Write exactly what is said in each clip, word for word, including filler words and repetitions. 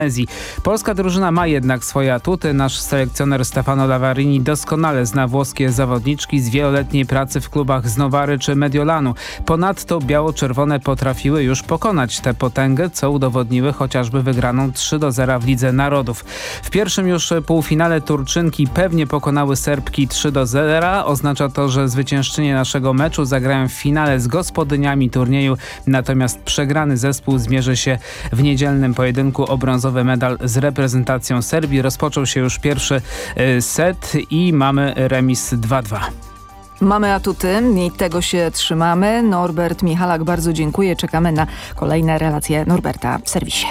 Polska drużyna ma jednak swoje atuty. Nasz selekcjoner Stefano Lavarini doskonale zna włoskie zawodniczki z wieloletniej pracy w klubach z Novary czy Mediolanu. Ponadto biało-czerwone potrafiły już pokonać tę potęgę, co udowodniły chociażby wygraną trzy do zera w Lidze Narodów. W pierwszym już półfinale Turczynki pewnie pokonały Serbki trzy do zera. Oznacza to, że zwyciężczynie naszego meczu zagrają w finale z gospodyniami turnieju. Natomiast przegrany zespół zmierzy się w niedzielnym pojedynku o brązowy medal z reprezentacją Serbii. Rozpoczął się już pierwszy set i mamy remis dwa dwa. Mamy atuty i tego się trzymamy. Norbert Michalak, bardzo dziękuję. Czekamy na kolejne relacje Norberta w serwisie.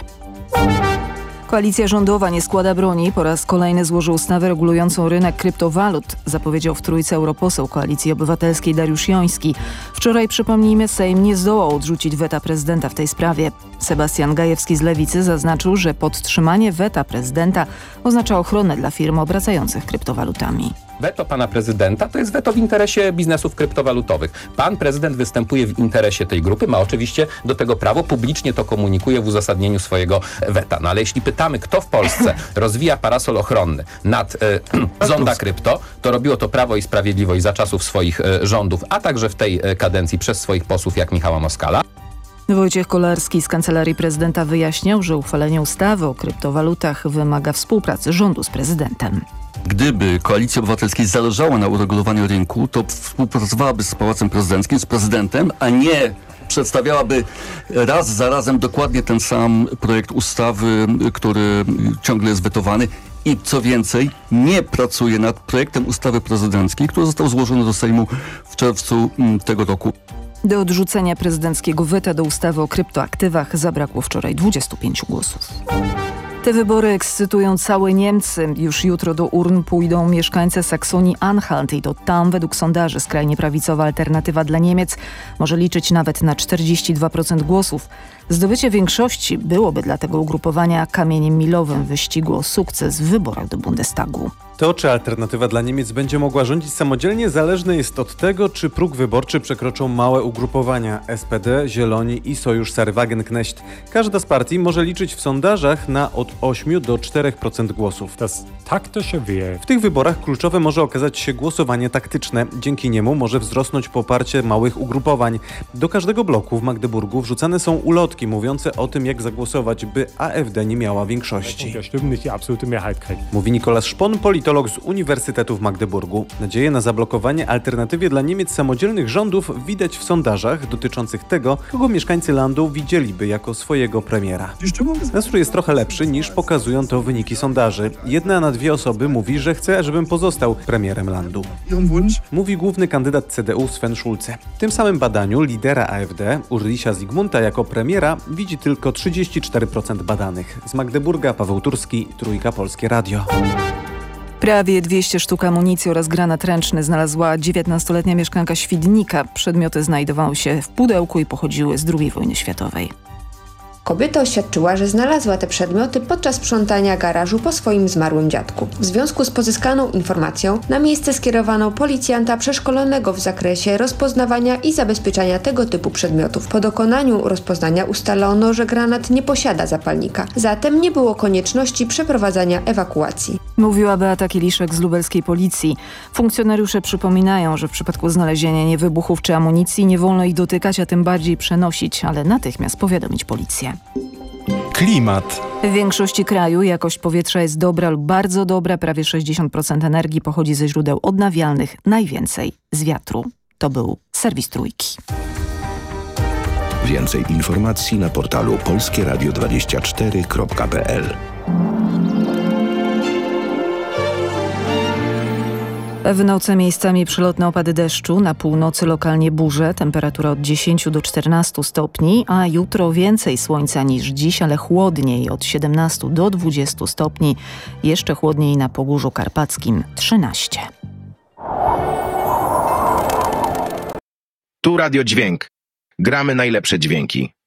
Koalicja rządowa nie składa broni. Po raz kolejny złożył ustawę regulującą rynek kryptowalut, zapowiedział w Trójce europoseł Koalicji Obywatelskiej Dariusz Joński. Wczoraj, przypomnijmy, Sejm nie zdołał odrzucić weta prezydenta w tej sprawie. Sebastian Gajewski z Lewicy zaznaczył, że podtrzymanie weta prezydenta oznacza ochronę dla firm obracających kryptowalutami. Weto pana prezydenta to jest weto w interesie biznesów kryptowalutowych. Pan prezydent występuje w interesie tej grupy, ma oczywiście do tego prawo, publicznie to komunikuje w uzasadnieniu swojego weta. No ale jeśli pytamy, kto w Polsce rozwija parasol ochronny nad e, zonda krypto, to robiło to Prawo i Sprawiedliwość za czasów swoich e, rządów, a także w tej e, kadencji przez swoich posłów jak Michała Moskala. Wojciech Kolarski z Kancelarii Prezydenta wyjaśniał, że uchwalenie ustawy o kryptowalutach wymaga współpracy rządu z prezydentem. Gdyby Koalicji Obywatelskiej zależało na uregulowaniu rynku, to współpracowałaby z Pałacem Prezydenckim, z prezydentem, a nie przedstawiałaby raz za razem dokładnie ten sam projekt ustawy, który ciągle jest wetowany. I co więcej, nie pracuje nad projektem ustawy prezydenckiej, który został złożony do Sejmu w czerwcu tego roku. Do odrzucenia prezydenckiego weta do ustawy o kryptoaktywach zabrakło wczoraj dwudziestu pięciu głosów. Te wybory ekscytują całe Niemcy. Już jutro do urn pójdą mieszkańcy Saksonii-Anhalt i to tam według sondaży skrajnie prawicowa Alternatywa dla Niemiec może liczyć nawet na czterdzieści dwa procent głosów. Zdobycie większości byłoby dla tego ugrupowania kamieniem milowym w wyścigu o sukces w wyborach do Bundestagu. To, czy Alternatywa dla Niemiec będzie mogła rządzić samodzielnie, zależne jest od tego, czy próg wyborczy przekroczą małe ugrupowania S P D, Zieloni i Sojusz Sary Wagenknecht. Każda z partii może liczyć w sondażach na od ośmiu do czterech procent głosów. Das taktische Wählen. W tych wyborach kluczowe może okazać się głosowanie taktyczne. Dzięki niemu może wzrosnąć poparcie małych ugrupowań. Do każdego bloku w Magdeburgu wrzucane są ulotki mówiące o tym, jak zagłosować, by A F D nie miała większości. Mówi Nikolas Szpon, politolog z Uniwersytetu w Magdeburgu. Nadzieję na zablokowanie Alternatywie dla Niemiec samodzielnych rządów widać w sondażach dotyczących tego, kogo mieszkańcy landu widzieliby jako swojego premiera. Nastrój jest trochę lepszy niż pokazują to wyniki sondaży. Jedna na dwie osoby mówi, że chce, żebym pozostał premierem landu. Mówi główny kandydat C D U Sven Schulze. W tym samym badaniu lidera A F D, Ulricha Zygmunta, jako premiera widzi tylko trzydzieści cztery procent badanych. Z Magdeburga Paweł Turski, Trójka Polskie Radio. Prawie dwieście sztuk amunicji oraz granat ręczny znalazła dziewiętnastoletnia mieszkanka Świdnika. Przedmioty znajdowały się w pudełku i pochodziły z drugiej wojny światowej. Kobieta oświadczyła, że znalazła te przedmioty podczas sprzątania garażu po swoim zmarłym dziadku. W związku z pozyskaną informacją na miejsce skierowano policjanta przeszkolonego w zakresie rozpoznawania i zabezpieczania tego typu przedmiotów. Po dokonaniu rozpoznania ustalono, że granat nie posiada zapalnika, zatem nie było konieczności przeprowadzania ewakuacji. Mówiła Beata Kieliszek z lubelskiej policji. Funkcjonariusze przypominają, że w przypadku znalezienia niewybuchów czy amunicji nie wolno ich dotykać, a tym bardziej przenosić, ale natychmiast powiadomić policję. Klimat. W większości kraju jakość powietrza jest dobra lub bardzo dobra. Prawie sześćdziesiąt procent energii pochodzi ze źródeł odnawialnych, najwięcej z wiatru. To był serwis Trójki. Więcej informacji na portalu polskie radio dwadzieścia cztery kropka p l. W nocy miejscami przelotne opady deszczu, na północy lokalnie burze, temperatura od dziesięciu do czternastu stopni, a jutro więcej słońca niż dziś, ale chłodniej od siedemnastu do dwudziestu stopni, jeszcze chłodniej na Pogórzu Karpackim trzynaście. Tu Radio Dźwięk. Gramy najlepsze dźwięki.